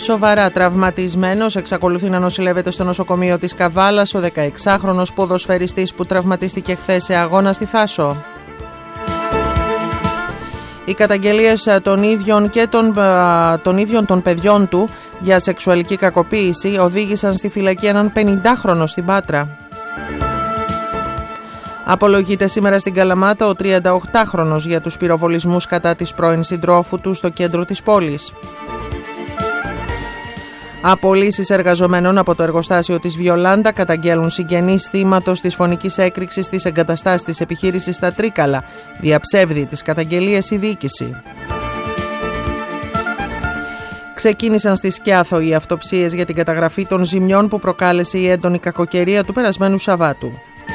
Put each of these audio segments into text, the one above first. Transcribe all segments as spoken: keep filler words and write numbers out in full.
Σοβαρά τραυματισμένος εξακολουθεί να νοσηλεύεται στο νοσοκομείο της Καβάλας ο δεκαεξάχρονος ποδοσφαιριστής που τραυματίστηκε χθες σε αγώνα στη Θάσο. Οι καταγγελίες των ίδιων και των, των ίδιων των παιδιών του για σεξουαλική κακοποίηση οδήγησαν στη φυλακή έναν πενηντάχρονο στην Πάτρα. Απολογείται σήμερα στην Καλαμάτα ο τριανταοκτάχρονος για τους πυροβολισμούς κατά της πρώην συντρόφου του στο κέντρο της πόλης. Απολύσεις εργαζομένων από το εργοστάσιο της Βιολάντα καταγγέλουν συγγενείς θύματος της φωνικής έκρηξης στις εγκαταστάσεις της επιχείρησης στα Τρίκαλα. Διαψεύδει τις καταγγελίες η διοίκηση. Ξεκίνησαν στη Σκιάθο οι αυτοψίες για την καταγραφή των ζημιών που προκάλεσε η έντονη κακοκαιρία του περασμένου Σαββάτου.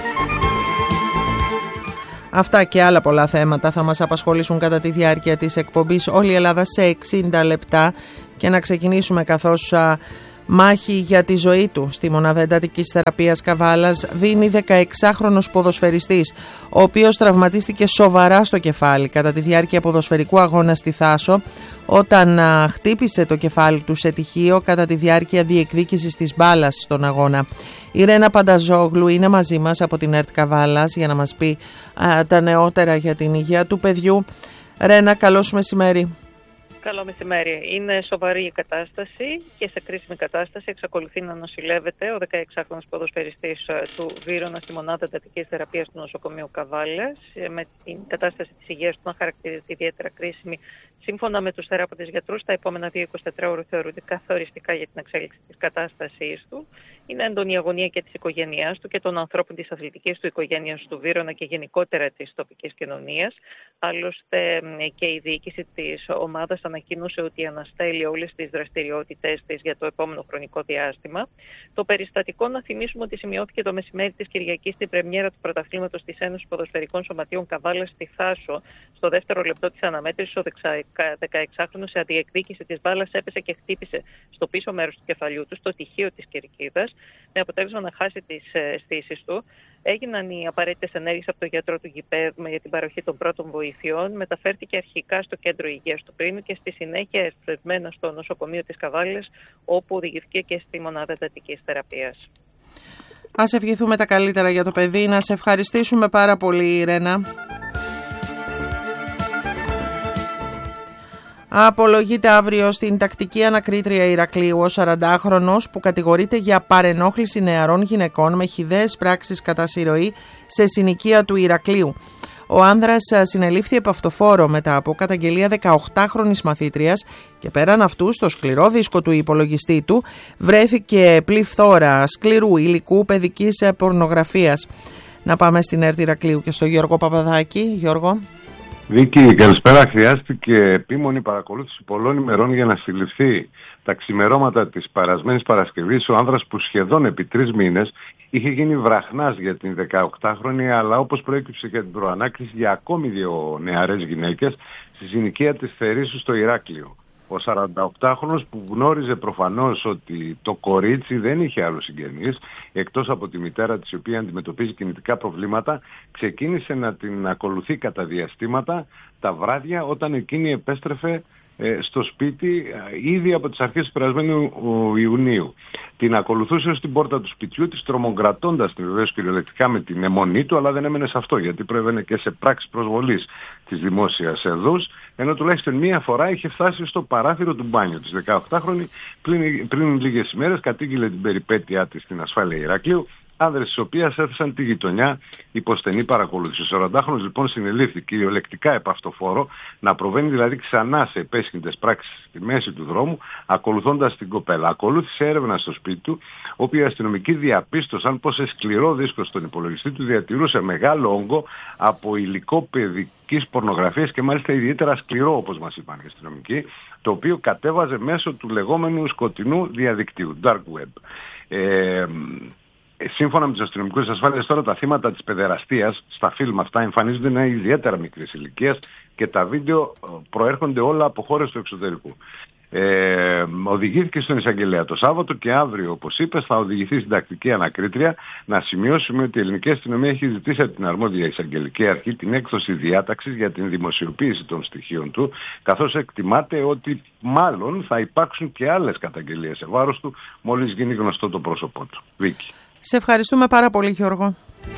Αυτά και άλλα πολλά θέματα θα μας απασχολήσουν κατά τη διάρκεια της εκπομπής Όλη η Ελλάδα σε εξήντα λεπτά και να ξεκινήσουμε καθώς α, μάχη για τη ζωή του στη μονάδα εντατικής θεραπείας Καβάλας δίνει δεκαεξάχρονος ποδοσφαιριστής, ο οποίος τραυματίστηκε σοβαρά στο κεφάλι κατά τη διάρκεια ποδοσφαιρικού αγώνα στη Θάσο όταν α, χτύπησε το κεφάλι του σε τυχείο κατά τη διάρκεια διεκδίκησης της μπάλας στον αγώνα. Η Ρένα Πανταζόγλου είναι μαζί μας από την ΕΡΤ Καβάλας για να μας πει α, τα νεότερα για την υγεία του παιδιού. Ρένα, καλώς μεσημέρι. Καλό μεσημέρι. Είναι σοβαρή η κατάσταση και σε κρίσιμη κατάσταση εξακολουθεί να νοσηλεύεται ο δεκαεξάχρονος ποδοσφαιριστής του Βύρωνα στη μονάδα εντατικής θεραπείας του νοσοκομείου Καβάλας, με την κατάσταση της υγείας του να χαρακτηρίζεται ιδιαίτερα κρίσιμη. Σύμφωνα με τους θεράποντες γιατρούς, τα επόμενα δύο με είκοσι ώρες θεωρούνται καθοριστικά για την εξέλιξη της κατάστασής του. Είναι έντονη η αγωνία και της οικογένειάς του και των ανθρώπων της αθλητικής του οικογένειας του Βύρωνα και γενικότερα της τοπικής κοινωνίας. Άλλωστε και η διοίκηση της ομάδας ανακοίνωσε ότι αναστέλει όλες τις δραστηριότητες της για το επόμενο χρονικό διάστημα. Το περιστατικό, να θυμίσουμε ότι σημειώθηκε το μεσημέρι της Κυριακής στην πρεμιέρα του πρωταθλήματος της Ένωσης Ποδοσφαιρικών Σωματείων Καβάλας στη Θάσο. Στο δεύτερο λεπτό της αναμέτρησης, ο δεκαεξάχρονος σε αντιεκδίκηση της μπάλας έπεσε και χτύπησε στο πίσω μέρος του κεφαλιού του, στο τυχείο της κερκίδας, με αποτέλεσμα να χάσει τις αισθήσεις του. Έγιναν οι απαραίτητες ενέργειες από τον γιατρό του γηπέδου για την παροχή των πρώτων βοηθειών. Μεταφέρθηκε αρχικά στο κέντρο υγείας του Πρίνου και στη συνέχεια εστρευμένα στο νοσοκομείο της Καβάλας, όπου οδηγήθηκε και στη μονάδα εντατικής θεραπείας. Ας ευχηθούμε τα καλύτερα για το παιδί. Να σε ευχαριστήσουμε πάρα πολύ, Ρένα. Απολογείται αύριο στην τακτική ανακρίτρια Ηρακλείου ο σαραντάχρονος που κατηγορείται για παρενόχληση νεαρών γυναικών με χυδαίες πράξεις κατά συρροή σε συνοικία του Ηρακλείου. Ο άνδρας συνελήφθη επ' αυτοφόρο μετά από καταγγελία δεκαοκτάχρονης μαθήτριας και πέραν αυτού στο σκληρό δίσκο του υπολογιστή του βρέθηκε πληθώρα σκληρού υλικού παιδικής πορνογραφίας. Να πάμε στην ΕΡΤ Ηρακλείου και στο Γιώργο Παπαδάκη. Γιώργο. Βίκη, καλησπέρα. Χρειάστηκε επίμονη παρακολούθηση πολλών ημερών για να συλληφθεί τα ξημερώματα της περασμένης Παρασκευής ο άνδρας που σχεδόν επί τρεις μήνες είχε γίνει βραχνάς για την δεκαοκτάχρονη, αλλά όπως προέκυψε και την προανάκριση για ακόμη δύο νεαρές γυναίκες στη συνοικία της Θερήσου στο Ηράκλειο. Ο σαρανταοκτάχρονος που γνώριζε προφανώς ότι το κορίτσι δεν είχε άλλους συγγενείς εκτός από τη μητέρα της, η οποία αντιμετωπίζει κινητικά προβλήματα, ξεκίνησε να την ακολουθεί κατά διαστήματα τα βράδια όταν εκείνη επέστρεφε ε, στο σπίτι ε, ήδη από τις αρχές του περασμένου Ιουνίου. Την ακολουθούσε ως την πόρτα του σπιτιού της, τρομοκρατώντας την βεβαίως κυριολεκτικά με την αιμονή του, αλλά δεν έμενε σε αυτό, γιατί προέβαινε και σε πράξεις προσβολής της δημόσιας εδούς, ενώ τουλάχιστον μία φορά είχε φτάσει στο παράθυρο του μπάνιου της. δεκαοκτάχρονη πριν, πριν λίγες ημέρες κατήγγειλε την περιπέτειά της στην ασφάλεια Ηρακλείου, άνδρες της οποίας έθεσαν τη γειτονιά υπό στενή παρακολούθηση. Ο σαραντάχρονος λοιπόν συνελήφθη κυριολεκτικά επ' αυτοφόρο, να προβαίνει δηλαδή ξανά σε επέσχυντες πράξεις στη μέση του δρόμου, ακολουθώντας την κοπέλα. Ακολούθησε έρευνα στο σπίτι του, όπου οι αστυνομικοί διαπίστωσαν πως σε σκληρό δίσκο στον υπολογιστή του διατηρούσε μεγάλο όγκο από υλικό παιδικής πορνογραφίας και μάλιστα ιδιαίτερα σκληρό, όπως μας είπαν οι αστυνομικοί, το οποίο κατέβαζε μέσω του λεγόμενου σκοτεινού διαδικτύου, dark web. Ε, Σύμφωνα με τους αστυνομικούς ασφάλειας, τώρα τα θύματα της παιδεραστίας στα φιλμ αυτά εμφανίζονται να είναι ιδιαίτερα μικρής ηλικίας και τα βίντεο προέρχονται όλα από χώρες του εξωτερικού. Ε, οδηγήθηκε στον εισαγγελέα το Σάββατο και αύριο, όπως είπες, θα οδηγηθεί στην τακτική ανακρίτρια. Να σημειώσουμε ότι η ελληνική αστυνομία έχει ζητήσει από την αρμόδια εισαγγελική αρχή την έκδοση διάταξης για την δημοσιοποίηση των στοιχείων του, καθώς εκτιμάται ότι μάλλον θα υπάρξουν και άλλες καταγγελίες σε βάρος του μόλις γίνει γνωστό το πρόσωπό του. Βίκη. Σε ευχαριστούμε πάρα πολύ, Γιώργο.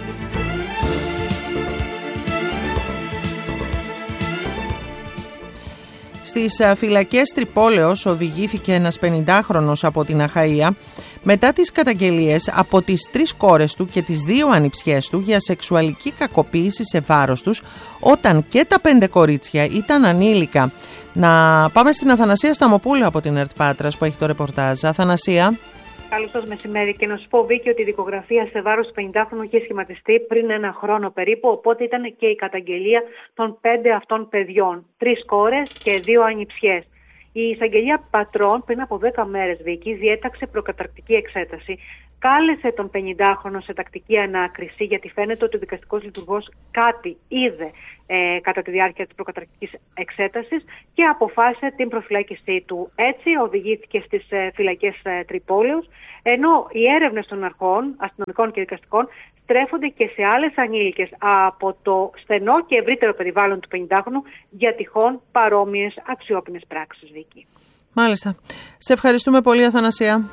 Στις φυλακές Τρυπόλεως οδηγήθηκε ένας πενηντάχρονος από την Αχαΐα μετά τις καταγγελίες από τις τρεις κόρες του και τις δύο ανιψιές του για σεξουαλική κακοποίηση σε βάρος τους, όταν και τα πέντε κορίτσια ήταν ανήλικα. Να πάμε στην Αθανασία Σταμοπούλου από την ΕΡΤ Πάτρας που έχει το ρεπορτάζ. Αθανασία. Καλώς σας μεσημέρι, και να σου πω, Βίκη, ότι η δικογραφία σε βάρος του πενηντάχρονου είχε σχηματιστεί πριν ένα χρόνο περίπου, οπότε ήταν και η καταγγελία των πέντε αυτών παιδιών, τρεις κόρες και δύο ανιψιές. Η εισαγγελία Πατρών πριν από δέκα μέρες, Βίκη, διέταξε προκαταρκτική εξέταση, κάλεσε τον πενηντάχρονο σε τακτική ανάκριση, γιατί φαίνεται ότι ο δικαστικός λειτουργός κάτι είδε ε, κατά τη διάρκεια της προκαταρκτικής εξέτασης και αποφάσισε την προφυλάκησή του. Έτσι οδηγήθηκε στις ε, φυλακές ε, Τρυπόλεως, ενώ οι έρευνες των αρχών, αστυνομικών και δικαστικών, στρέφονται και σε άλλες ανήλικες από το στενό και ευρύτερο περιβάλλον του πενηντάχρονου για τυχόν παρόμοιες αξιόπινες πράξεις, Βίκη. Μάλιστα. Σε ευχαριστούμε πολύ, Αθανασία.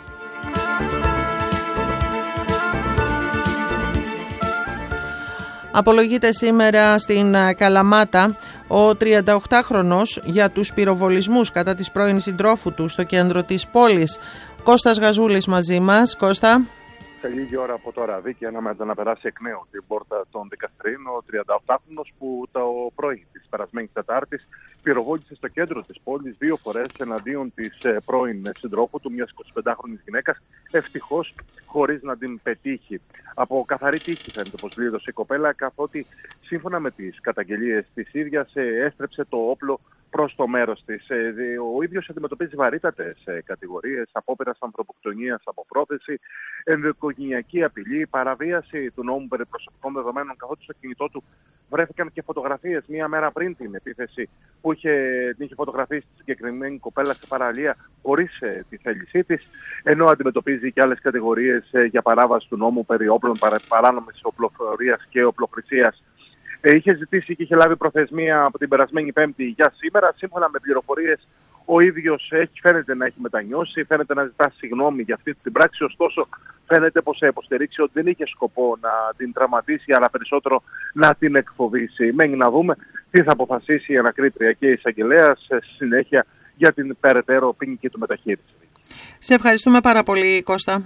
Απολογείται σήμερα στην Καλαμάτα ο τριανταοκτάχρονος για τους πυροβολισμούς κατά της πρώην συντρόφου του στο κέντρο της πόλης. Κώστας Γαζούλης μαζί μας. Κώστα. Σε λίγη ώρα από τώρα, Βίκη, αναμένεται να περάσει εκ νέου την πόρτα των δικαστηρίων ο τριανταοκτάχρονος που το πρωί της περασμένης Τετάρτης πυροβόλησε στο κέντρο της πόλης δύο φορές εναντίον της πρώην συντρόφου του, μιας εικοσιπεντάχρονης γυναίκας, ευτυχώς χωρίς να την πετύχει. Από καθαρή τύχη φαίνεται πως λίδωσε η κοπέλα, καθότι σύμφωνα με τις καταγγελίες της ίδιας έστρεψε το όπλο προς το μέρος της. Ο ίδιος αντιμετωπίζει βαρύτατες κατηγορίες, απόπειρας ανθρωποκτονίας από πρόθεση, ενδοοικογενειακή απειλή, παραβίαση του νόμου περί προσωπικών δεδομένων, καθότι στο κινητό του βρέθηκαν και φωτογραφίες μία μέρα πριν την επίθεση που είχε, την είχε φωτογραφίσει τη συγκεκριμένη κοπέλα σε παραλία χωρίς ε, τη θέλησή της, ενώ αντιμετωπίζει και άλλες κατηγορίες ε, για παράβαση του νόμου περί όπλων, παρά, παράνομης οπλοφορίας και οπλοχρησίας. Ε, είχε ζητήσει και είχε λάβει προθεσμία από την περασμένη Πέμπτη για σήμερα. Σύμφωνα με πληροφορίες, ο ίδιος έχει, φαίνεται να έχει μετανιώσει, φαίνεται να ζητά συγγνώμη για αυτή την πράξη, ωστόσο φαίνεται πως θα υποστηρίξει ότι δεν είχε σκοπό να την τραυματίσει, αλλά περισσότερο να την εκφοβήσει. Μένει να δούμε τι θα αποφασίσει η ανακρίτρια και η εισαγγελέας σε συνέχεια για την περαιτέρω ποινική του μεταχείριση. Σε ευχαριστούμε πάρα πολύ, Κώστα.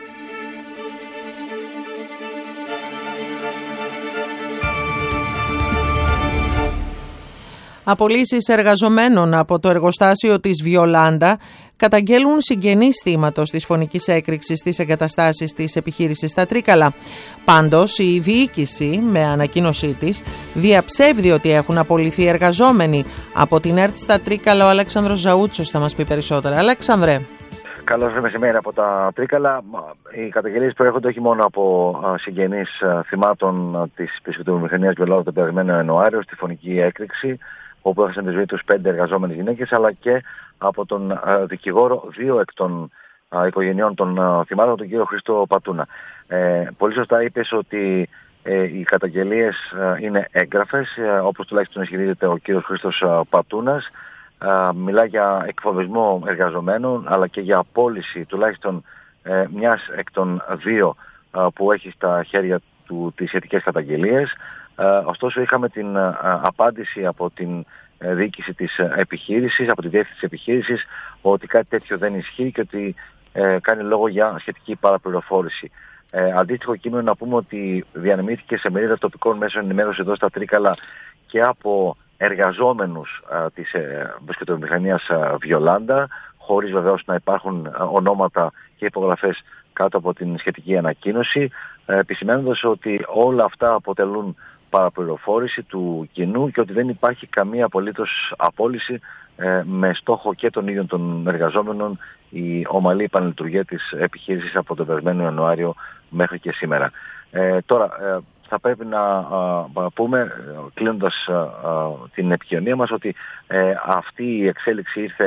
Απολύσεις εργαζομένων από το εργοστάσιο της Βιολάντα καταγγέλουν συγγενείς θύματος της φωνικής έκρηξης στις εγκαταστάσεις της επιχείρησης στα Τρίκαλα. Πάντως, η διοίκηση, με ανακοίνωσή της, διαψεύδει ότι έχουν απολυθεί εργαζόμενοι. Από την ΕΡΤ στα Τρίκαλα, ο Αλέξανδρος Ζαούτσος θα μας πει περισσότερα. Αλέξανδρε. Καλώς μεσημέρι από τα Τρίκαλα. Οι καταγγελίες προέρχονται όχι μόνο από συγγενείς θυμάτων της πιστοποιητικής Βιολάντα τον περασμένο Ιανουάριο στη φωνική έκρηξη, όπου έχασαν τη ζωή τους πέντε εργαζόμενες γυναίκες, αλλά και από τον uh, δικηγόρο δύο εκ των uh, οικογενειών των uh, θυμάτων, τον κύριο Χρήστο Πατούνα. Ε, πολύ σωστά είπες ότι ε, οι καταγγελίες uh, είναι έγγραφες, uh, όπως τουλάχιστον ισχυρίζεται ο κύριος Χρήστος uh, Πατούνας. Uh, μιλά για εκφοβισμό εργαζομένων, αλλά και για απόλυση τουλάχιστον uh, μιας εκ των δύο uh, που έχει στα χέρια του τις σχετικές καταγγελίες. Uh, ωστόσο είχαμε την uh, απάντηση από την uh, διοίκηση της uh, επιχείρησης, από τη διεύθυνση της επιχείρησης, ότι κάτι τέτοιο δεν ισχύει και ότι uh, κάνει λόγο για σχετική παραπληροφόρηση. Uh, αντίστοιχο κείμενο να πούμε ότι διανεμήθηκε σε μερίδα τοπικών μέσων ενημέρωσης εδώ στα Τρίκαλα και από εργαζόμενους uh, της μπουσκετοβιομηχανίας uh, Βιολάντα, χωρίς βεβαίως να υπάρχουν uh, ονόματα και υπογραφές κάτω από την σχετική ανακοίνωση, uh, επισημαίνοντας ότι όλα αυτά αποτελούν παραπληροφόρηση του κοινού και ότι δεν υπάρχει καμία απολύτως απόλυση ε, με στόχο και των ίδιων των εργαζόμενων η ομαλή επαναλειτουργία της επιχείρησης από τον περασμένο Ιανουάριο μέχρι και σήμερα. Ε, τώρα ε, θα πρέπει να α, πούμε, κλείνοντας α, α, την επικοινωνία μας, ότι ε, αυτή η εξέλιξη ήρθε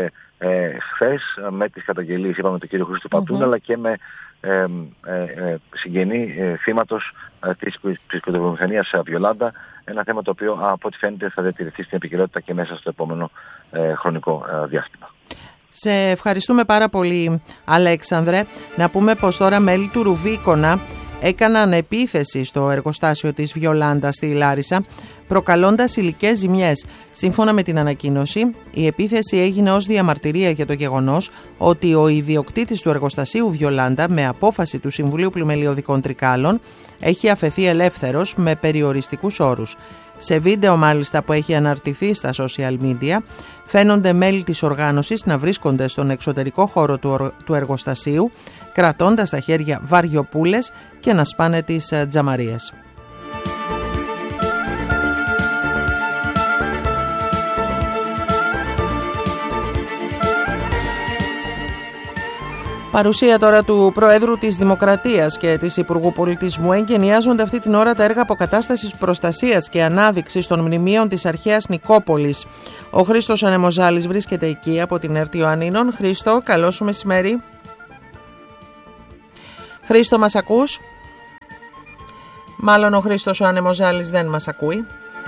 Ε, χθες με τις καταγγελίες, είπαμε τον κύριο Χρήστο Πατούν, mm-hmm. αλλά και με ε, ε, ε, συγγενή ε, θύματος ε, της πισκοτοβιομηχανίας Βιολάντα, ένα θέμα το οποίο από ό,τι φαίνεται θα διατηρηθεί στην επικαιρότητα και μέσα στο επόμενο ε, χρονικό ε, διάστημα. Σε ευχαριστούμε πάρα πολύ, Αλέξανδρε. Να πούμε πως τώρα μέλη του Ρουβίκονα έκαναν επίθεση στο εργοστάσιο της Βιολάντα στη Λάρισα, προκαλώντας υλικές ζημιές. Σύμφωνα με την ανακοίνωση, η επίθεση έγινε ως διαμαρτυρία για το γεγονός ότι ο ιδιοκτήτης του εργοστασίου Βιολάντα, με απόφαση του Συμβουλίου Πλημελιωδικών Τρικάλων, έχει αφαιθεί ελεύθερος με περιοριστικούς όρους. Σε βίντεο μάλιστα που έχει αναρτηθεί στα social media, φαίνονται μέλη της οργάνωσης να βρίσκονται στον εξωτερικό χώρο του εργοστασίου, κρατώντας στα χέρια βαριοπούλες και να σπάνε τις τζαμαρίες. Παρουσία τώρα του Προέδρου της Δημοκρατίας και της Υπουργού Πολιτισμού εγκαινιάζονται αυτή την ώρα τα έργα αποκατάστασης, προστασίας και ανάδειξης των μνημείων της αρχαίας Νικόπολης. Ο Χρήστος Ανεμοζάλης βρίσκεται εκεί από την ΕΡΤ Ιωαννίνων. Χρήστο, καλό σου μεσημέρι. Χρήστο, μας ακούς? Μάλλον ο Χρήστος ο Ανεμοζάλης δεν μας ακούει.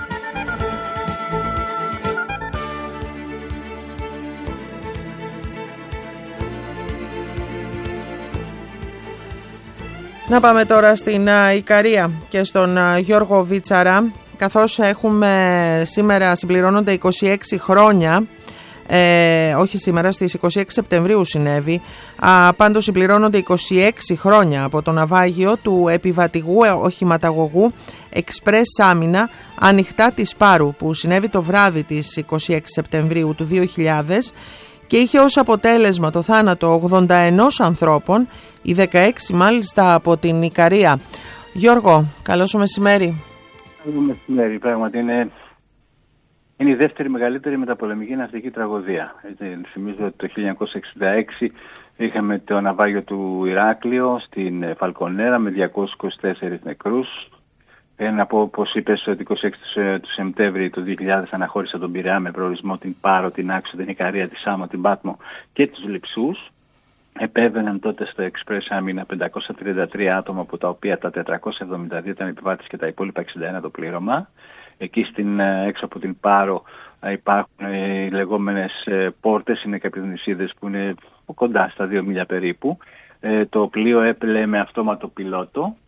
Να πάμε τώρα στην Ικαρία και στον Γιώργο Βίτσαρα, καθώς έχουμε σήμερα συμπληρώνονται είκοσι έξι χρόνια, ε, όχι σήμερα, στις είκοσι έξι Σεπτεμβρίου συνέβη, α, πάντως συμπληρώνονται είκοσι έξι χρόνια από το ναυάγιο του επιβατηγού οχηματαγωγού Εξπρές Άμυνα ανοιχτά της Πάρου, που συνέβη το βράδυ της είκοσι έξι Σεπτεμβρίου του δύο χιλιάδες και είχε ως αποτέλεσμα το θάνατο ογδόντα ένα ανθρώπων, οι δεκαέξι μάλιστα από την Ικαρία. Γιώργο, καλό σου μεσημέρι. Καλό μεσημέρι, πράγματι είναι, είναι η δεύτερη μεγαλύτερη μεταπολεμική ναυτική τραγωδία. Έτσι, θυμίζω ότι το χίλια εννιακόσια εξήντα έξι είχαμε το ναυάγιο του Ηράκλειο στην Φαλκονέρα με διακόσιους είκοσι τέσσερις νεκρούς. Να πω, όπως είπες, ότι είκοσι έξι του Σεπτέμβρη του δύο χιλιάδες αναχώρησε τον Πειραιά με προορισμό την Πάρο, την Άξο, την Ικαρία, τη Σάμο, την Πάτμο και τους Λειψούς. Επέβαιναν τότε στο Εξπρές Άμυνα πεντακόσια τριάντα τρία άτομα, από τα οποία τα τετρακόσια εβδομήντα δύο ήταν επιβάτες και τα υπόλοιπα εξήντα ένα το πλήρωμα. Εκεί στην, έξω από την Πάρο υπάρχουν οι λεγόμενες πόρτες, είναι κάποιες νησίδες που είναι κοντά στα δύο μίλια περίπου. Το πλοίο έπλεε με αυτόματο πιλότο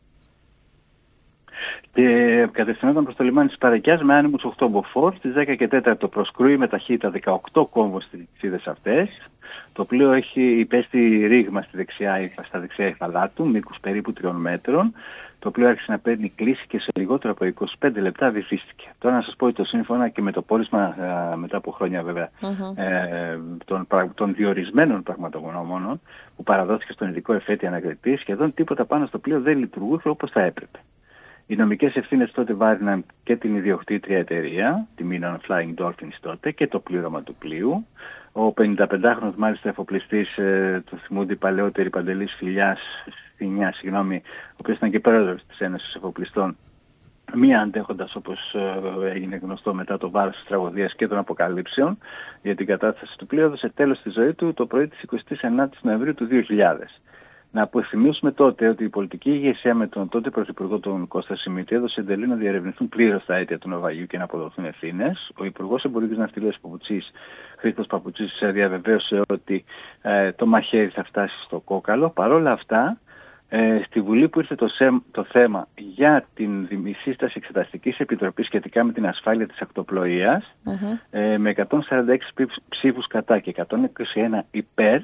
και κατευθυνόταν προς το λιμάνι της Παρακιάς με άνεμους οκτώ μποφόρ. Στις δέκα και τέσσερα το προσκρούει με ταχύτητα δεκαοκτώ κόμβος στις νησίδες αυτές. Το πλοίο έχει υπέστη ρήγμα στη δεξιά, στα δεξιά υφαλά του, μήκους περίπου τριών μέτρων. Το πλοίο άρχισε να παίρνει κλίση και σε λιγότερο από είκοσι πέντε λεπτά βυθίστηκε. Τώρα να σας πω ότι το σύμφωνα και με το πόρισμα, μετά από χρόνια βέβαια, uh-huh. ε, των, των διορισμένων πραγματογνωμόνων που παραδόθηκε στον ειδικό εφέτη ανακριτή, σχεδόν τίποτα πάνω στο πλοίο δεν λειτουργούσε όπως θα έπρεπε. Οι νομικές ευθύνες τότε βάρυναν και την ιδιοκτήτρια εταιρεία, τη Minoan Flying Dolphins τότε, και το πλήρωμα του πλοίου. Ο πενηνταπεντάχρονος μάλιστα εφοπλιστής, ε, το θυμούνται οι παλαιότεροι, Παντελής Φιλιάς, Φινιά, συγγνώμη, ο οποίος ήταν και πρόεδρος της Ένωσης Εφοπλιστών, μία αντέχοντας, όπως ε, έγινε γνωστό, μετά το βάρος της τραγωδίας και των αποκαλύψεων για την κατάσταση του πλοίου, έδωσε τέλος στη ζωή του το πρωί της εικοστής ενάτης Νοεμβρίου του δύο χιλιάδες. Να αποθυμίσουμε τότε ότι η πολιτική ηγεσία με τον τότε Πρωθυπουργό τον Κώστα Σιμίτη έδωσε εντολή να διερευνηθούν πλήρως τα αίτια του ναυαγίου και να αποδοθούν ευθύνες. Ο Υπουργός Εμπορικής Ναυτιλίας Παπουτσής, Χρήστος Παπουτσής, διαβεβαίωσε ότι ε, το μαχαίρι θα φτάσει στο κόκαλο. Παρ' όλα αυτά, ε, στη Βουλή που ήρθε το, σεμ, το θέμα για την σύσταση εξεταστικής επιτροπής σχετικά με την ασφάλεια της ακτοπλοείας, uh-huh. ε, με εκατόν σαράντα έξι ψήφους κατά και εκατόν είκοσι ένα υπέρ,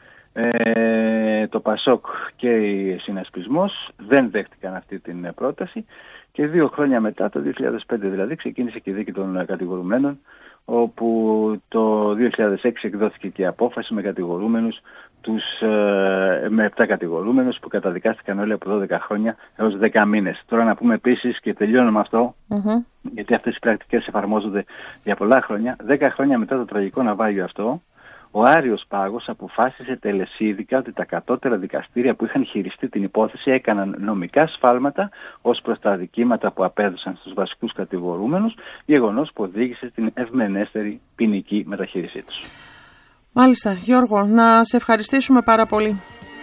Ε, το ΠΑΣΟΚ και η Συνασπισμός δεν δέχτηκαν αυτή την πρόταση και δύο χρόνια μετά, το δύο χιλιάδες πέντε δηλαδή, ξεκίνησε και η δίκη των κατηγορουμένων, όπου το δύο χιλιάδες έξι εκδόθηκε και η απόφαση με κατηγορούμενους τους, ε, με επτά κατηγορούμενους που καταδικάστηκαν όλοι από δώδεκα χρόνια έως δέκα μήνες. Τώρα να πούμε επίσης, και τελειώνω με αυτό, mm-hmm. γιατί αυτές οι πρακτικές εφαρμόζονται για πολλά χρόνια, δέκα χρόνια μετά το τραγικό ναυάγιο αυτό, ο Άριος Πάγος αποφάσισε τελεσίδικα ότι τα κατώτερα δικαστήρια που είχαν χειριστεί την υπόθεση έκαναν νομικά σφάλματα ως προς τα αδικήματα που απέδωσαν στους βασικούς κατηγορούμενους, γεγονός που οδήγησε στην ευμενέστερη ποινική μεταχείρισή τους. Μάλιστα, Γιώργο, να σε ευχαριστήσουμε πάρα πολύ.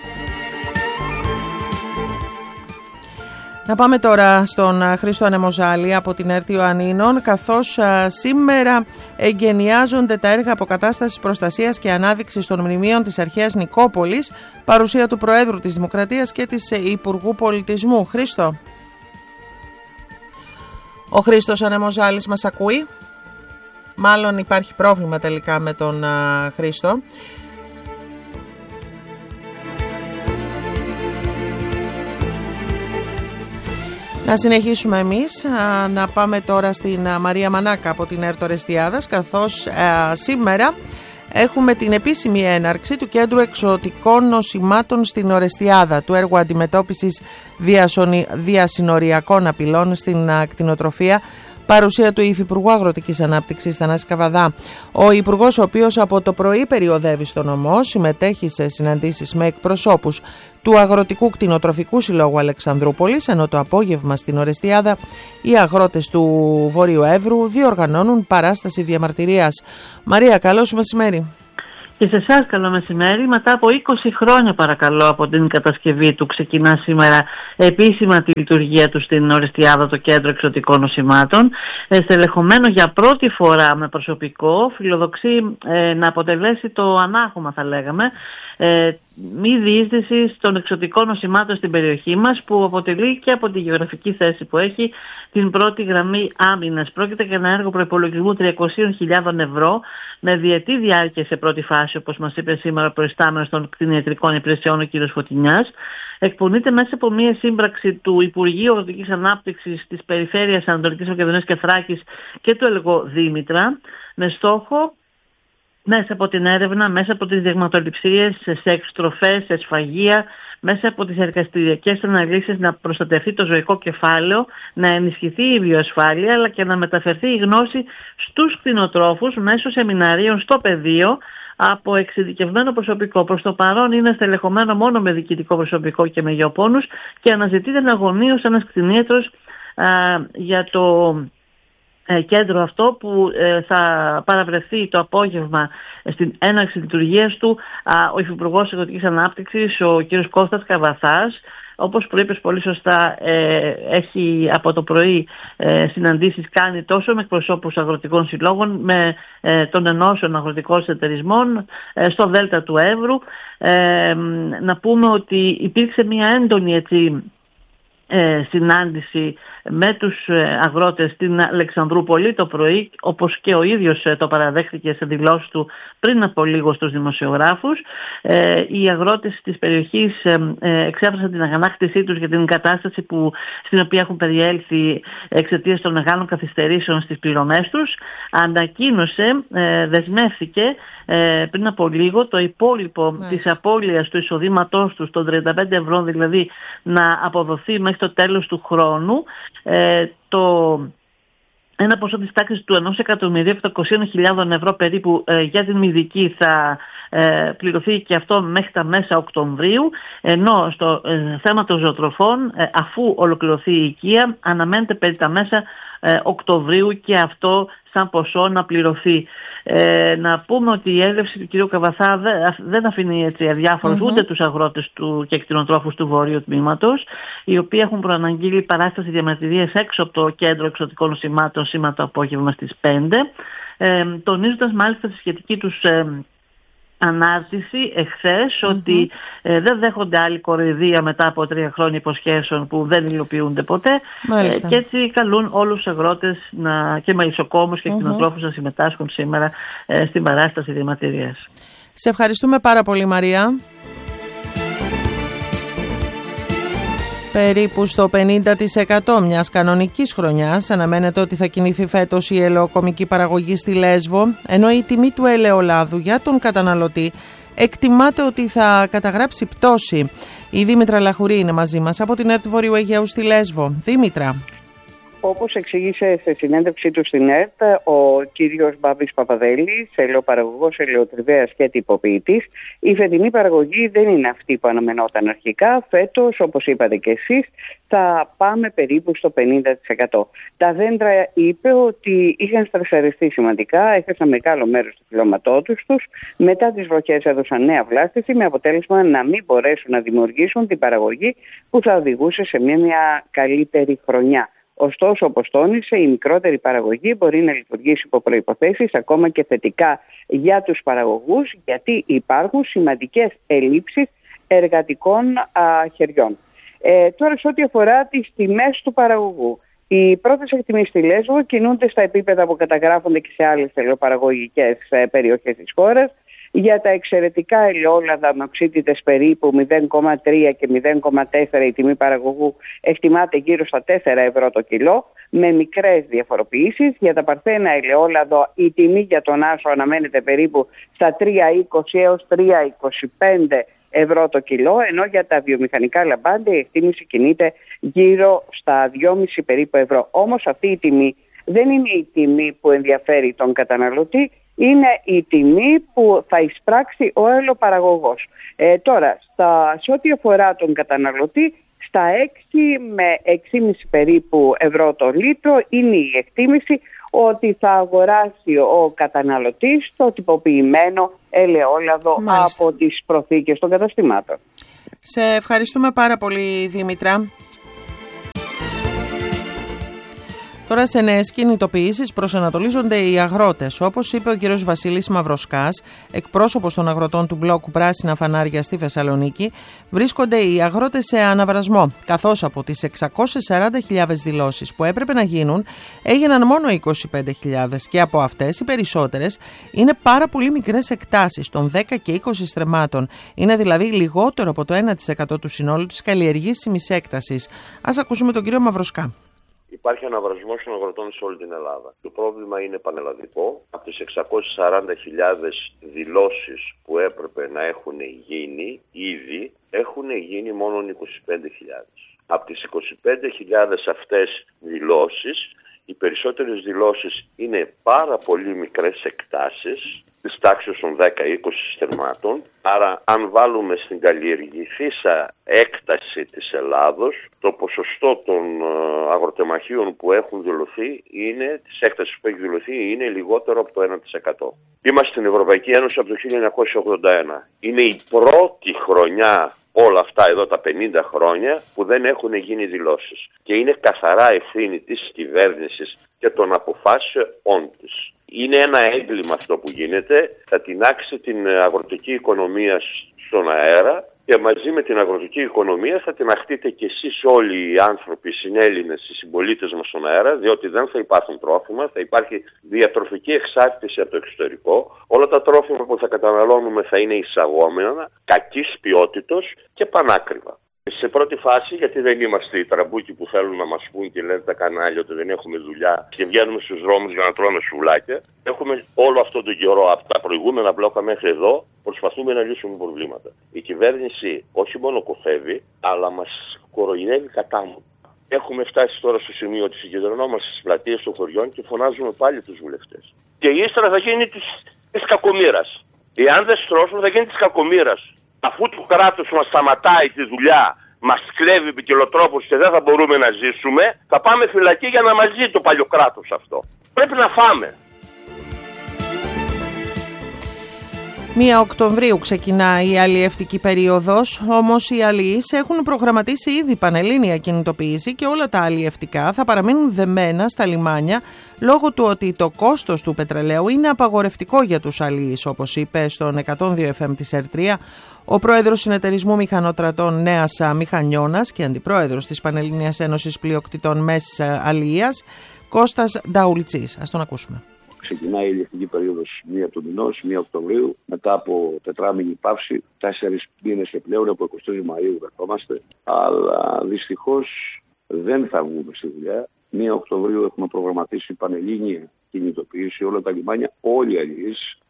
Να πάμε τώρα στον Χρήστο Ανεμοζάλη από την ΕΡΤ Ιωαννίνων, καθώς σήμερα εγκαινιάζονται τα έργα αποκατάστασης, προστασίας και ανάδειξης των μνημείων της αρχαίας Νικόπολης, παρουσία του Προέδρου της Δημοκρατίας και της Υπουργού Πολιτισμού. Χρήστο. Ο Χρήστος Ανεμοζάλης μας ακούει? Μάλλον υπάρχει πρόβλημα τελικά με τον α, Χρήστο. Να συνεχίσουμε εμείς, α, να πάμε τώρα στην α, Μαρία Μανάκα από την ΕΡΤ Ορεστιάδας, καθώς α, σήμερα έχουμε την επίσημη έναρξη του Κέντρου Εξωτικών Νοσημάτων στην Ορεστιάδα, του έργου αντιμετώπισης διασυνοριακών απειλών στην α, κτηνοτροφία, παρουσία του Υφυπουργού Αγροτικής Ανάπτυξης Θανάση Καβαδά. Ο Υπουργός, ο οποίος από το πρωί περιοδεύει στο νομό, συμμετέχει σε συναντήσεις με εκπροσώπους του Αγροτικού Κτηνοτροφικού Συλλόγου Αλεξανδρούπολης, ενώ το απόγευμα στην Ορεστιάδα οι αγρότες του Βορείου Εύρου διοργανώνουν παράσταση διαμαρτυρίας. Μαρία, καλό σου μεσημέρι. Και σε εσάς καλό μεσημέρι. Μετά από είκοσι χρόνια, παρακαλώ, από την κατασκευή του, ξεκινά σήμερα επίσημα τη λειτουργία του στην Ορεστιάδα, το Κέντρο Εξωτικών Νοσημάτων. Στελεχωμένο για πρώτη φορά με προσωπικό, φιλοδοξεί ε, να αποτελέσει το ανάγχωμα, θα λέγαμε, ε, μη διείσδυσης των εξωτικών νοσημάτων στην περιοχή μας, που αποτελεί και από τη γεωγραφική θέση που έχει την πρώτη γραμμή άμυνας. Πρόκειται για ένα έργο προϋπολογισμού τριακόσιες χιλιάδες ευρώ με διετή διάρκεια σε πρώτη φάση, όπως μας είπε σήμερα ο προϊστάμενος των κτηνιατρικών υπηρεσιών, ο κ. Φωτεινιάς. Εκπονείται μέσα από μια σύμπραξη του Υπουργείου Αγροτικής Ανάπτυξης της Περιφέρειας Ανατολικής Μακεδονίας και Θράκης και του ΕΛΓΟ Δήμητρα, με στόχο μέσα από την έρευνα, μέσα από τις δειγματοληψίες, σε εξτροφές, σε σφαγεία, μέσα από τις εργαστηριακές αναλύσεις να προστατευτεί το ζωικό κεφάλαιο, να ενισχυθεί η βιοασφάλεια, αλλά και να μεταφερθεί η γνώση στους κτηνοτρόφους μέσω σεμιναρίων στο πεδίο από εξειδικευμένο προσωπικό. Προς το παρόν είναι στελεχωμένο μόνο με διοικητικό προσωπικό και με γεωπόνους και αναζητείται εναγωνίως ένας κτηνίατρος για το κέντρο αυτό, που θα παραβρεθεί το απόγευμα στην έναρξη λειτουργίας του ο Υφυπουργός Αγροτικής Ανάπτυξης, ο κ. Κώστας Καβαθάς. Όπως προείπες πολύ σωστά, έχει από το πρωί συναντήσεις κάνει τόσο με εκπροσώπους αγροτικών συλλόγων, με των ενώσεων αγροτικών εταιρισμών στο Δέλτα του Εύρου. Να πούμε ότι υπήρξε μια έντονη, έτσι, συνάντηση με τους αγρότες στην Αλεξανδρούπολη το πρωί, όπως και ο ίδιος το παραδέχτηκε σε δηλώσεις του πριν από λίγο στους δημοσιογράφους. Οι αγρότες της περιοχής εξέφρασαν την αγανάκτησή τους για την κατάσταση που, στην οποία έχουν περιέλθει εξαιτίας των μεγάλων καθυστερήσεων στις πληρωμές τους. Ανακοίνωσε, δεσμεύθηκε πριν από λίγο το υπόλοιπο Μάλιστα. της απώλειας του εισοδήματός τους, των τριάντα πέντε ευρώ δηλαδή, να αποδοθεί μέχρι το τέλος του χρόνου. Ε, το, ένα ποσό της τάξης του ενός εκατομμυρίου οκτακόσιες χιλιάδες ευρώ περίπου ε, για την μηδική θα ε, πληρωθεί και αυτό μέχρι τα μέσα Οκτωβρίου, ενώ στο ε, θέμα των ζωοτροφών, ε, αφού ολοκληρωθεί η οικία, αναμένεται περί τα μέσα ε, Οκτωβρίου και αυτό σαν ποσό να πληρωθεί. Ε, να πούμε ότι η έλευση του κ. Καβαθά δεν αφήνει, έτσι, αδιάφορους mm-hmm. ούτε τους αγρότες του και κτηνοτρόφους του Βορείου Τμήματος, οι οποίοι έχουν προαναγγείλει παράσταση διαμαρτυρίας έξω από το Κέντρο Εξωτικών Νοσημάτων σήμερα το απόγευμα στις πέντε, ε, τονίζοντας μάλιστα τη σχετική τους ε, ανάρτηση εχθές mm-hmm. ότι ε, δεν δέχονται άλλη κοροϊδία μετά από τρία χρόνια υποσχέσεων που δεν υλοποιούνται ποτέ, ε, και έτσι καλούν όλους τους αγρότες να, και μελισσοκόμους και κτηνοτρόφους mm-hmm. να συμμετάσχουν σήμερα ε, στην παράσταση διαμαρτυρίας. Σε ευχαριστούμε πάρα πολύ, Μαρία. Περίπου στο πενήντα τοις εκατό μιας κανονικής χρονιάς αναμένεται ότι θα κινηθεί φέτος η ελαιοκομική παραγωγή στη Λέσβο, ενώ η τιμή του ελαιολάδου για τον καταναλωτή εκτιμάται ότι θα καταγράψει πτώση. Η Δήμητρα Λαχουρή είναι μαζί μας από την ΕΡΤ Βορείου Αιγαίου στη Λέσβο. Δήμητρα. Όπως εξήγησε σε συνέντευξή του στην ΕΡΤ ο κύριος Μπάμπης Παπαδέλης, ελαιοπαραγωγός, ελαιοτριβέας και τυποποιητής, η φετινή παραγωγή δεν είναι αυτή που αναμενόταν αρχικά. Φέτος, όπως είπατε και εσείς, θα πάμε περίπου στο πενήντα τοις εκατό. Τα δέντρα, είπε, ότι είχαν στρεσαριστεί σημαντικά, έχασαν μεγάλο μέρος του φυλλώματός τους. Μετά τις βροχές έδωσαν νέα βλάστηση, με αποτέλεσμα να μην μπορέσουν να δημιουργήσουν την παραγωγή που θα οδηγούσε σε μια, μια καλύτερη χρονιά. Ωστόσο, όπως τόνισε, η μικρότερη παραγωγή μπορεί να λειτουργήσει υπό προϋποθέσεις ακόμα και θετικά για τους παραγωγούς, γιατί υπάρχουν σημαντικές ελλείψεις εργατικών α, χεριών. Ε, τώρα, σε ό,τι αφορά τις τιμές του παραγωγού, οι πρώτες εκτιμήσεις στη Λέσβο κινούνται στα επίπεδα που καταγράφονται και σε άλλες ελαιοπαραγωγικές ε, περιοχές της χώρας. Για τα εξαιρετικά ελαιόλαδα με οξύτητες περίπου μηδέν κόμμα τρία και μηδέν κόμμα τέσσερα η τιμή παραγωγού εκτιμάται γύρω στα τέσσερα ευρώ το κιλό, με μικρές διαφοροποιήσεις. Για τα παρθένα ελαιόλαδο η τιμή για τον άσο αναμένεται περίπου στα τρία κόμμα είκοσι έως τρία κόμμα είκοσι πέντε ευρώ το κιλό, ενώ για τα βιομηχανικά λαμπάντα η εκτίμηση κινείται γύρω στα δυόμισι περίπου ευρώ. Όμως αυτή η τιμή δεν είναι η τιμή που ενδιαφέρει τον καταναλωτή, είναι η τιμή που θα εισπράξει ο ελαιοπαραγωγός. Ε, τώρα, στα, σε ό,τι αφορά τον καταναλωτή, στα έξι με έξι κόμμα πέντε περίπου ευρώ το λίτρο είναι η εκτίμηση ότι θα αγοράσει ο καταναλωτής το τυποποιημένο ελαιόλαδο. Μάλιστα. Από τις προθήκες των καταστημάτων. Σε ευχαριστούμε πάρα πολύ, Δήμητρα. Τώρα σε νέες κινητοποιήσεις προσανατολίζονται οι αγρότες. Όπως είπε ο κ. Βασίλης Μαυροσκάς, εκπρόσωπος των αγροτών του μπλοκ Πράσινα Φανάρια στη Θεσσαλονίκη, βρίσκονται οι αγρότες σε αναβρασμό, καθώς από τις εξακόσιες σαράντα χιλιάδες δηλώσεις που έπρεπε να γίνουν, έγιναν μόνο είκοσι πέντε χιλιάδες και από αυτές οι περισσότερες είναι πάρα πολύ μικρές εκτάσεις των δέκα και είκοσι στρεμμάτων. Είναι δηλαδή λιγότερο από το ένα τοις εκατό του συνόλου της καλλιεργήσιμης έκτασης. Ας ακούσουμε τον κύριο Μαυροσκά. Υπάρχει αναβρασμός των αγροτών σε όλη την Ελλάδα. Το πρόβλημα είναι πανελλαδικό. Από τις εξακόσιες σαράντα χιλιάδες δηλώσεις που έπρεπε να έχουν γίνει ήδη, έχουν γίνει μόνο είκοσι πέντε χιλιάδες. Από τις είκοσι πέντε χιλιάδες αυτές δηλώσεις, οι περισσότερες δηλώσεις είναι πάρα πολύ μικρές εκτάσεις, της τάξης των δέκα με είκοσι στερμάτων. Άρα αν βάλουμε στην καλλιεργηθήσα έκταση της Ελλάδος, το ποσοστό των αγροτεμαχίων που έχουν δηλωθεί, είναι, της έκτασης που έχει δηλωθεί, είναι λιγότερο από το ένα τοις εκατό. Είμαστε στην Ευρωπαϊκή Ένωση από το χίλια εννιακόσια ογδόντα ένα. Είναι η πρώτη χρονιά όλα αυτά εδώ τα πενήντα χρόνια που δεν έχουν γίνει δηλώσεις. Και είναι καθαρά ευθύνη της κυβέρνησης και των αποφάσεών της. Είναι ένα έγκλημα αυτό που γίνεται, θα τινάξει την αγροτική οικονομία στον αέρα και μαζί με την αγροτική οικονομία θα τιναχτείτε κι εσείς όλοι οι άνθρωποι, οι συνέλληνες, οι συμπολίτες μας στον αέρα, διότι δεν θα υπάρχουν τρόφιμα, θα υπάρχει διατροφική εξάρτηση από το εξωτερικό, όλα τα τρόφιμα που θα καταναλώνουμε θα είναι εισαγόμενα, κακής ποιότητος και πανάκριβα. Σε πρώτη φάση, γιατί δεν είμαστε οι τραμπούκοι που θέλουν να μας πούν και λένε τα κανάλια ότι δεν έχουμε δουλειά και βγαίνουμε στους δρόμους για να τρώμε σουβλάκια, έχουμε όλο αυτόν τον καιρό από τα προηγούμενα μπλόκα μέχρι εδώ, προσπαθούμε να λύσουμε προβλήματα. Η κυβέρνηση όχι μόνο κοφεύει, αλλά μας κοροϊδεύει κατάμον. Έχουμε φτάσει τώρα στο σημείο ότι συγκεντρωνόμαστε στις πλατείες των χωριών και φωνάζουμε πάλι τους βουλευτές. Και ύστερα θα γίνει της, της κακομοίρας. Εάν δεν στρώσουμε θα γίνει της κακομοίρας. Αφού το κράτος μας σταματάει τη δουλειά, μας κλέβει ποικιλοτρόπως και δεν θα μπορούμε να ζήσουμε, θα πάμε φυλακή για να μας ζει το παλιό κράτος αυτό. Πρέπει να φάμε. Μία Οκτωβρίου ξεκινάει η αλλιευτική περίοδος, όμως οι αλλιείς έχουν προγραμματίσει ήδη πανελλήνια κινητοποίηση και όλα τα αλλιευτικά θα παραμείνουν δεμένα στα λιμάνια λόγω του ότι το κόστος του πετρελαίου είναι απαγορευτικό για τους αλλιείς, όπως είπε στον εκατόν δύο εφ εμ της Ερτρία ο πρόεδρος Συνεταιρισμού Μηχανοτρατών Νέας Μηχανιώνας και αντιπρόεδρος της Πανελληνίας Ένωσης Πλειοκτητών Μέσης Αλλιείας, Κώστας Νταουλτσής. Ας τον ακούσουμε. Ξεκινάει η αλλιευτική περίοδος μία του μηνός, μία Οκτωβρίου, μετά από τετράμινη παύση, τέσσερις μήνες και πλέον, από εικοστή Μαΐου βρισκόμαστε. Αλλά δυστυχώς δεν θα βγούμε στη δουλειά. μία Οκτωβρίου έχουμε προγραμματίσει πανελλήνια κινητοποίηση όλα τα λιμάνια, όλοι οι αλλιείς,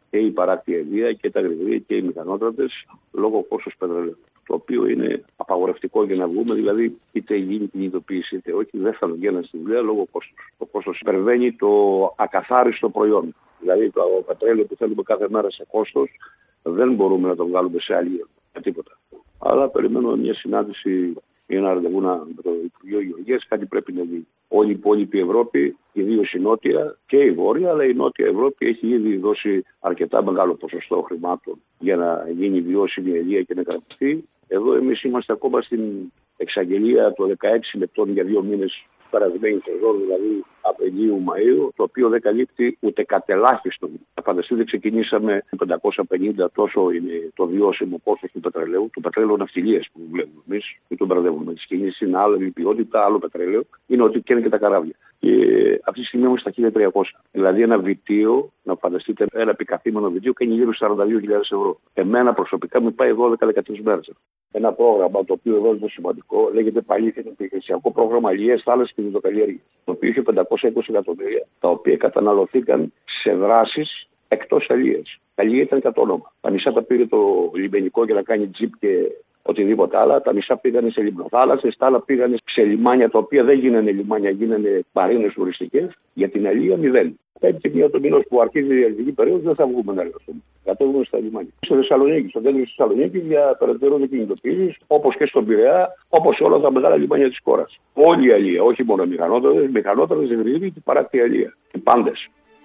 και η παράκτη αιλία και τα γρηγορία και οι μηχανότρατες λόγω κόστος πετρελαίου. Το οποίο είναι απαγορευτικό για να βγούμε, δηλαδή είτε γίνει κινητοποίηση είτε όχι, δεν θα βγαίνουν στη δουλειά λόγω κόστους. Το κόστος υπερβαίνει το ακαθάριστο προϊόν. Δηλαδή το πετρέλαιο που θέλουμε κάθε μέρα σε κόστος δεν μπορούμε να το βγάλουμε σε άλλη τίποτα. Αλλά περιμένουμε μια συνάντηση ή ένα ραντεβού με το Υπουργείο Γεωργίας, κάτι πρέπει να γίνει. Όλη η υπόλοιπη Ευρώπη, ιδίως η Νότια και η Βόρεια, αλλά η Νότια Ευρώπη έχει ήδη δώσει αρκετά μεγάλο ποσοστό χρημάτων για να γίνει βιώσιμη αιλία και να κρατηθεί. Εδώ εμείς είμαστε ακόμα στην εξαγγελία των δεκαέξι λεπτών για δύο μήνες περασμένη σεζόν, δηλαδή Απριλίου Μαΐου, το οποίο δεν καλύπτει ούτε κατελάχιστον. Θα φανταστείτε, ξεκινήσαμε πεντακόσια πενήντα, τόσο είναι το βιώσιμο κόστος του πετρελαίου, του πετρέλαιου ναυτιλίας που βλέπουμε εμείς, μην τον μπερδεύουμε. Τις κινήσεις είναι άλλη ποιότητα, άλλο πετρέλαιο, είναι ότι καίνε και τα καράβια. Και αυτή τη στιγμή είμαστε στα χίλια τριακόσια. Δηλαδή ένα βιτίο, να φανταστείτε, ένα επικαθήμενο βιτίο κάνει γύρω στα σαράντα δύο χιλιάδες ευρώ. Εμένα προσωπικά μου πάει δώδεκα με δεκατρείς μέρες. Ένα πρόγραμμα το οποίο εδώ είναι σημαντικό, λέγεται Παλήθη, το επιχειρησιακό πρόγραμμα Αλιές, Θάλασσας και Διδοκαλλιέργειας, το οποίο είχε πεντακόσια είκοσι εκατομμύρια, τα οποία καταναλωθήκαν σε δράσεις εκτός αλίας. Τα αλία ήταν κατ' όνομα. Τα νησιά τα πήρε το λιμενικό για να κάνει τζιπ και οτιδήποτε άλλα. Τα νησιά πήγανε σε λιμνοθάλασσες, τα άλλα πήγανε σε λιμάνια τα οποία δεν γίνανε λιμάνια, γίνανε παρίνες τουριστικές. Για την αλία μηδέν. Πέμπτη μία του μηνός που αρχίζει η ελληνική περίοδος δεν θα βγούμε να εργαστούμε. Κατέβουμε στα λιμάνια. Στο Θεσσαλονίκη, στο κέντρο της Θεσσαλονίκης για περαιτέρω κινητοποιήσεις, όπως και στον Πειραιά, όπως σε όλα τα μεγάλα λιμάνια της χώρας. Όλη η αλία, όχι μόνο μηχανότρατες, μηχανότρατες, γρηγοροί και παράκτη αλία. Οι πάντες.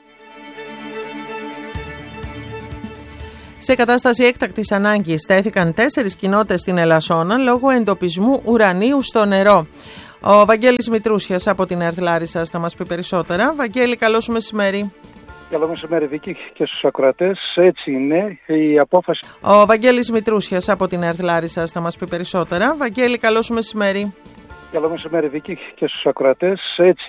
Σε κατάσταση έκτακτης ανάγκης στέθηκαν τέσσερις κοινότητες στην Ελασσόνα λόγω εντοπισμού ουρανίου στο νερό. Ο Βαγγέλης Μητρούσιας από την ΕΡΤ Λάρισσας θα μας πει περισσότερα. Βαγγέλη, καλό σου μεσημέρι. Καλό μεσημέρι, Βίκη, και στους ακροατές. Έτσι είναι η απόφαση. Ο Βαγγέλης Μητρούσιας από την ΕΡΤ Λάρισσας θα μας πει περισσότερα. Βαγγέλη, καλό σου μεσημέρι. Καλό μεσημέρι, Βίκη, και στους ακροατές. Έτσι